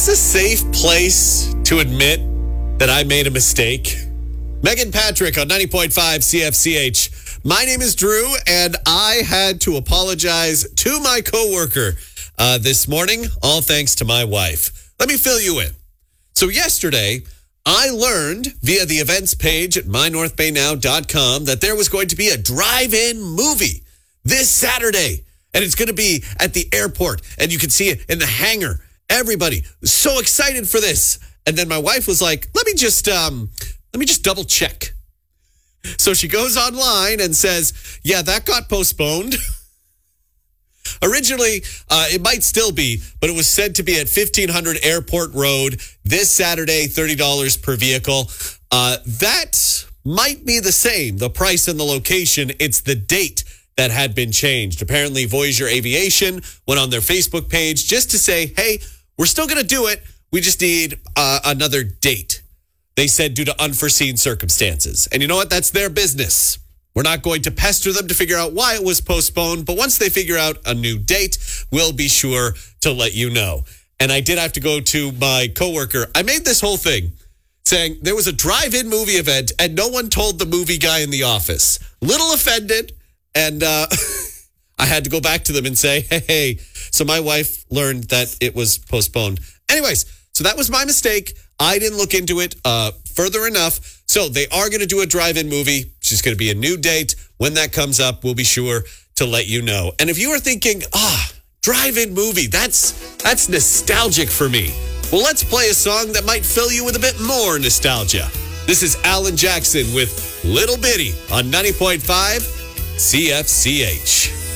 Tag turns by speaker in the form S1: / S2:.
S1: It's a safe place to admit that I made a mistake. Megan Patrick on 90.5 CFCH. My name is Drew, and I had to apologize to my coworker this morning, all thanks to my wife. Let me fill you in. So yesterday, I learned via the events page at mynorthbaynow.com that there was going to be a drive-in movie this Saturday, and it's going to be at the airport, and you can see it in the hangar. Everybody was so excited for this. And then my wife was like, let me just double check. So she goes online and says, yeah, that got postponed. Originally, it might still be, but it was said to be at 1500 Airport Road this Saturday, $30 per vehicle. That might be the same, the price and the location. It's the date that had been changed. Apparently, Voyager Aviation went on their Facebook page just to say, hey, we're still going to do it. We just need another date. They said due to unforeseen circumstances. And you know what? That's their business. We're not going to pester them to figure out why it was postponed. But once they figure out a new date, we'll be sure to let you know. And I did have to go to my coworker. I made this whole thing saying there was a drive-in movie event and no one told the movie guy in the office. Little offended. And I had to go back to them and say, hey, so my wife learned that it was postponed. Anyways, so that was my mistake. I didn't look into it further enough. So they are going to do a drive-in movie. It's just going to be a new date. When that comes up, we'll be sure to let you know. And if you are thinking, drive-in movie, that's nostalgic for me. Well, let's play a song that might fill you with a bit more nostalgia. This is Alan Jackson with Little Bitty on 90.5 CFCH.